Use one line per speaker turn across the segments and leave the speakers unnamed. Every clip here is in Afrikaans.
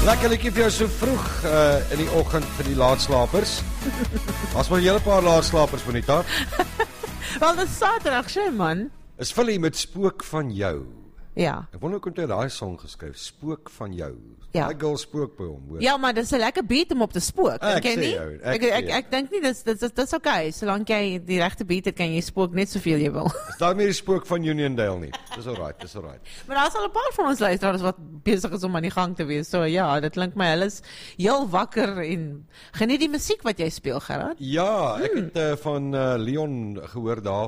Lekker liedjie vir jou so vroeg in die oggend vir die laatslapers. As maar 'n hele paar laatslapers, Bonita.
Wel, dit is Saterdag, sê man.
Is Philly met Spook van jou.
Ja.
Ek wonder hoe kom jy daai song geskryf, Spook van jou.
Ja.
Daai girl spook by hom, hoor.
Ja, maar dit is 'n lekker beat om op te spook,
Ek
dink jy
sê
nie?
jou,
Ek dink nie dis okay, solank jy die regte beat het, kan jy spook net soveel jy wil.
Is daar meer die spook van Uniondale nie? Dis alright, dis alright.
Maar daar's al 'n paar van ons luisteraars wat besig is om aan die gang te wees. So ja, dit klink my hulle is heel wakker en geniet die musiek wat jy speel, Gerard.
Ja, ek het van Leon gehoor daar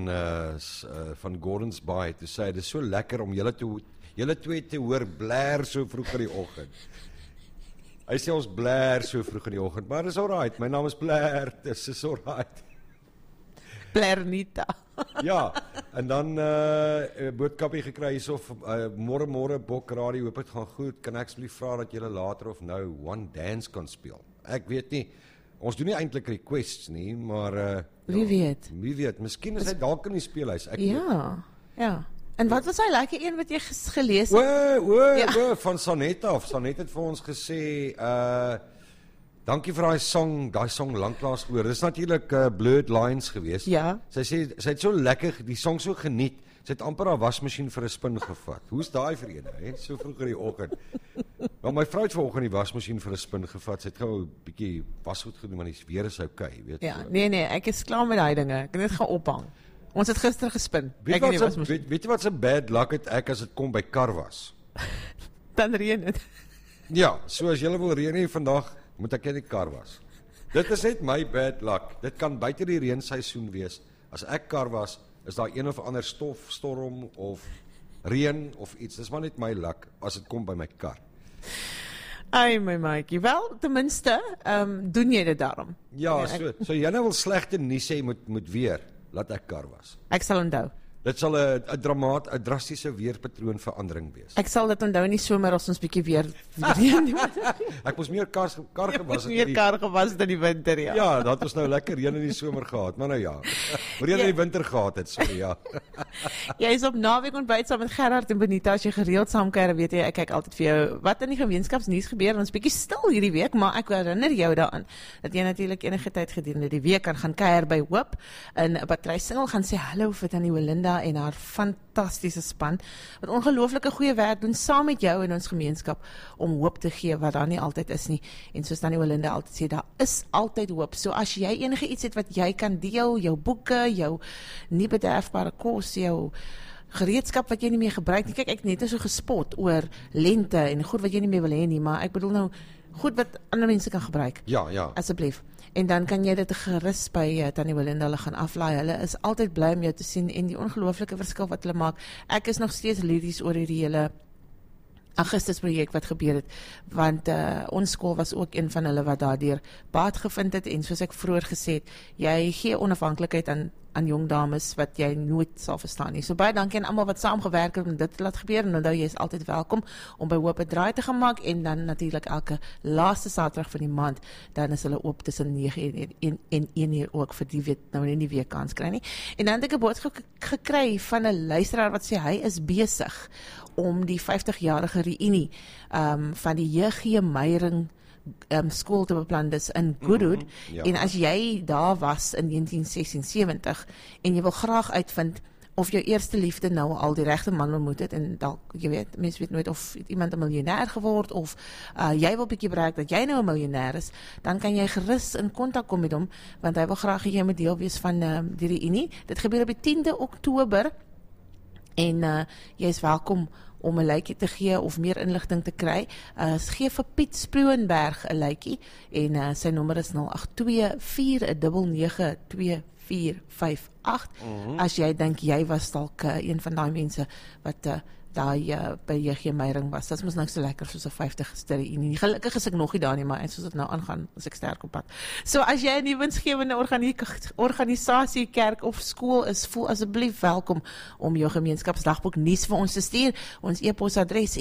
van Gordons Bay. Toe sê hy, dit is so lekker om julle twee te hoor blær so vroeg in die oggend. Hy sê ons blær so vroeg in die oggend, maar dis alright, my naam is Blair, dis is alright.
Blernita.
Ja, en dan boodskapie gekry hierso môre Bok Radio, hoop dit gaan goed. Kan ek asseblief vra dat julle later of nou One Dance kan speel? Ek weet nie. Ons doen nie eintlik requests nie, maar
Wie weet?
Wie weet, miskien is hy dalk in die speelhuis. Ek
Ja. En wat was hy lekker een wat jy gelees het?
O, van Sanetta af. Sanetta het vir ons gesê dankie vir daai song lanklaas gehoor. Dis natuurlik Blurred Lines geweest.
Ja.
Sy sê sy het so lekker die song so geniet. Sy het amper haar wasmasjien vir 'n spin gevat. Hoe's daai vir ene, hè? So vroeg in die oggend. Nou my vrou het vanoggend die wasmasjien vir 'n spin gevat. Sy het gou 'n bietjie wasgoed gedoen, maar die weer is okay, weet jy.
Ja, nee, ek is klaar met daai dinge. Ek het net gaan ophang. Ons het gister gespin.
Weet jy wat se bad luck het ek as dit kom by karwas?
Dan reën dit.
Ja, so as jy wil reën hier vandag, moet ek net die karwas. Dit is net my bad luck. Dit kan buite die reenseisoen wees. As ek karwas, is daar een of ander storm of reën of iets. Dis maar net my luck as dit kom by my kar.
Ai my maatjie. Wel, ten minste, doen jy dit daarom.
Ja, so jy nou wil slegte nuus hê moet weer. Laat ek kar was.
Ek sal onthou.
Dit sal 'n drastiese weerpatroon verandering wees.
Ek sal dit onthou in die somer as ons bietjie weer reën.
Ek moes meer kar gewas het.
Meer kar gewas in die winter, ja.
Ja, dat ons nou lekker reën in die somer gehad, maar nou ja. Reën in die winter gehad het, sorry, ja.
Jy is op naweek ontbyt saam met Gerard en Bonita. As jy gereeld saamkuier, weet jy, ek kyk altyd vir jou wat in die gemeenskapsnuus gebeur. Ons bietjie stil hierdie week, maar ek herinner jou daaraan dat jy natuurlik enige tyd gedurende die week kan gaan kuier by Hoop in Patrysingel, gaan sê hallo vir Tannie Belinda en haar fantastiese span wat ongelooflike goeie werk doen saam met jou in ons gemeenskap om hoop te gee wat daar nie altyd is nie. En soos Tannie Belinda altyd sê, daar is altyd hoop. So as jy enige iets het wat jy kan deel, jou boeke, jou nie bederfbare kos, jou gereedskap wat jy nie meer gebruik nie. Kyk, ek net so gespot oor lente en goed wat jy nie meer wil hê nie, maar ek bedoel nou goed wat ander mense kan gebruik.
Ja.
Asseblief. En dan kan jy dit gerus by Tannie Belinda hulle gaan aflaai. Hulle is altyd bly om jou te sien en die ongelooflike verskil wat hulle maak. Ek is nog steeds liefdes oor hierdie hele Augustus projek wat gebeur het, want ons skool was ook een van hulle wat daardeur baat gevind het en soos ek vroeër gesê het, jy gee onafhanklikheid aan jong dames wat jy nooit sal verstaan nie. So baie dankie aan almal wat saamgewerk het om dit te laat gebeur en onthou jy is altyd welkom om by Hoop 'n draai te gaan maak en dan natuurlik elke laaste Saterdag van die maand dan is hulle oop tussen 9 en 1 uur ook vir die weet nou nie die week kans kry nie. En dan het ek 'n boodskap gekry van 'n luisteraar wat sê hy is besig om die 50-jarige reunie van die J.G. Meyering skool te beplan, dis in Goodwood,
ja.
En as jy daar was in 1976 en jy wil graag uitvind of jou eerste liefde nou al die regte man ontmoet het en dalk, jy weet, mens weet nooit of iemand 'n miljonair geword of jy wil bietjie bereik dat jy nou 'n miljonair is, dan kan jy gerus in kontak kom met hom, want hy wil graag hê jy moet deel wees van die reunie. Dit gebeur op die 10de Oktober en jy is welkom om 'n lykie te gee of meer inligting te kry. Gee vir Piet Sproenberg 'n lykie en sy nommer is 08249925458. As jy dink jy was dalk een van daai mense wat daai by J.G. Meyering was. Dit mos nou so lekker soos 'n 50ste reunie. Gelukkig is ek nog nie daar nie, maar soos dit nou aangaan, is ek sterk op pad. So as jy 'n nuwe winsgewende organisasie, kerk of skool is, voel asseblief welkom om jou gemeenskapsdagboek nuus vir ons te stuur. Ons e-posadres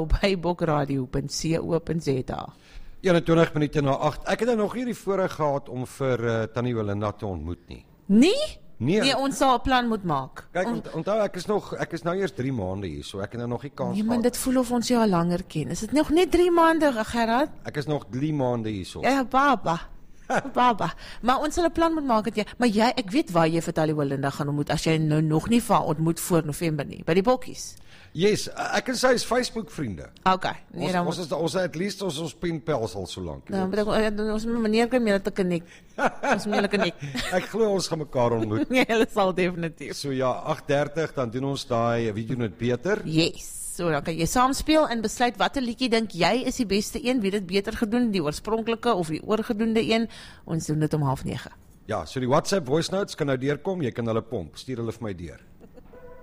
info@bokradio.co.za.
21 minute na 8. Ek het nou nog nie die voorreg gehad om vir Tannie Belinda te ontmoet nie.
Nee? Nee, ons sal 'n plan moet maak.
Kyk, onthou ek is nou eers 3 maande hier, so ek het nou nog nie kans
Nee, man, dit voel of ons jou al langer ken. Is dit nog net 3 maande, Gerard?
Ek is nog 3 maande hierso.
Ja, baba. Baba. Maar ons sal 'n plan moet maak dat jy, maar ek weet waar jy vir Taliwalinda gaan ontmoet as jy nou nog nie vir haar ontmoet voor November nie, by die bokkies.
Yes, ek en sy is Facebook vriende.
Okay. Nee, dan
Ons at least ons penpels al so lank.
dan ons meneer kan meer te connect. Ons meneer connect.
Ek glo ons gaan mekaar ontmoet.
Nee, hulle sal definitief.
So ja, 8:30 dan doen ons daai, wie doen dit beter?
Yes. So dan kan jy saam speel en besluit watter liedjie dink jy is die beste een, wie dit beter gedoen, die oorspronklike of die oorgedoende een. Ons doen dit om 8:30.
Ja, so die WhatsApp voice notes kan nou deurkom, jy kan hulle pomp. Stuur hulle vir my deur.